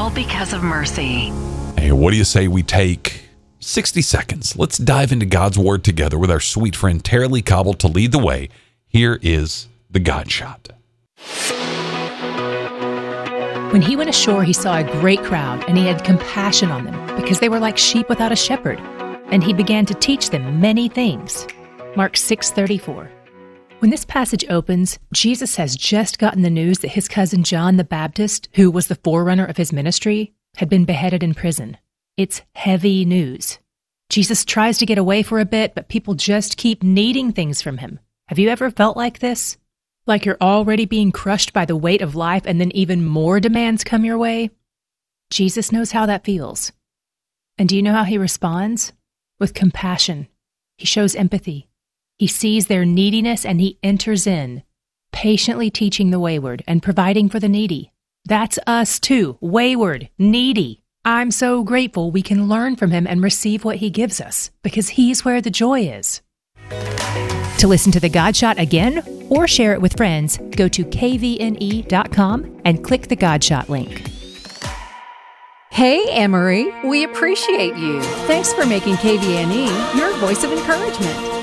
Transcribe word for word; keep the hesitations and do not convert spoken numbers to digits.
all because of mercy. Hey, what do you say we take sixty seconds? Let's dive into God's Word together with our sweet friend Tara-Leigh Cobble to lead the way. Here is the God Shot. When he went ashore, he saw a great crowd, and he had compassion on them because they were like sheep without a shepherd. And he began to teach them many things. Mark six thirty-four. When this passage opens, Jesus has just gotten the news that his cousin John the Baptist, who was the forerunner of his ministry, had been beheaded in prison. It's heavy news. Jesus tries to get away for a bit, but people just keep needing things from him. Have you ever felt like this? Like you're already being crushed by the weight of life and then even more demands come your way? Jesus knows how that feels. And do you know how he responds? With compassion. He shows empathy. He sees their neediness and he enters in, patiently teaching the wayward and providing for the needy. That's us too, wayward, needy. I'm so grateful we can learn from him and receive what he gives us, because he's where the joy is. To listen to the God Shot again or share it with friends, go to k v n e dot com and click the God Shot link. Hey, Emery, we appreciate you. Thanks for making K V N E your voice of encouragement.